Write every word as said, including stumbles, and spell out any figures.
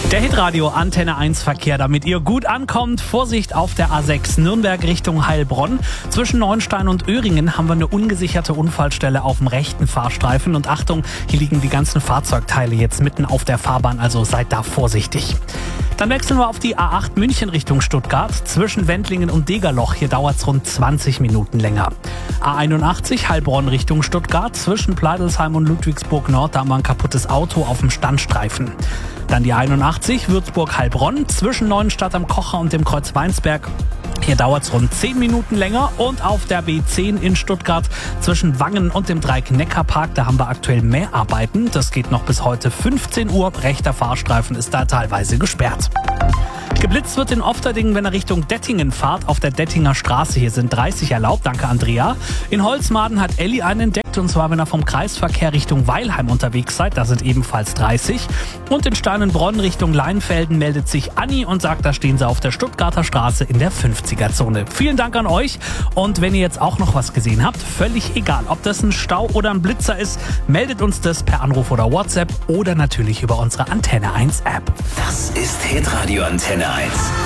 Der Hitradio Antenne eins Verkehr, damit ihr gut ankommt. Vorsicht auf der A sechs Nürnberg Richtung Heilbronn. Zwischen Neuenstein und Öhringen haben wir eine ungesicherte Unfallstelle auf dem rechten Fahrstreifen. Und Achtung, hier liegen die ganzen Fahrzeugteile jetzt mitten auf der Fahrbahn, also seid da vorsichtig. Dann wechseln wir auf die A acht München Richtung Stuttgart. Zwischen Wendlingen und Degerloch, hier dauert es rund zwanzig Minuten länger. A einundachtzig Heilbronn Richtung Stuttgart. Zwischen Pleidelsheim und Ludwigsburg Nord, da haben wir ein kaputtes Auto auf dem Standstreifen. Dann die einundachtzig Würzburg-Heilbronn zwischen Neuenstadt am Kocher und dem Kreuz Weinsberg. Hier dauert es rund zehn Minuten länger. Und auf der B zehn in Stuttgart zwischen Wangen und dem Dreieck-Neckar-Park, da haben wir aktuell Mäharbeiten. Das geht noch bis heute fünfzehn Uhr. Rechter Fahrstreifen ist da teilweise gesperrt. Geblitzt wird in Ofterdingen, wenn er Richtung Dettingen fahrt, auf der Dettinger Straße. Hier sind dreißig erlaubt, danke Andrea. In Holzmaden hat Elli einen entdeckt, und zwar wenn ihr vom Kreisverkehr Richtung Weilheim unterwegs seid, da sind ebenfalls dreißig. Und in Steinenbronn Richtung Leinfelden meldet sich Anni und sagt, da stehen sie auf der Stuttgarter Straße in der fünfziger-Zone. Vielen Dank an euch, und wenn ihr jetzt auch noch was gesehen habt, völlig egal, ob das ein Stau oder ein Blitzer ist, meldet uns das per Anruf oder WhatsApp oder natürlich über unsere Antenne eins App. Das ist Hitradio Antenne eins.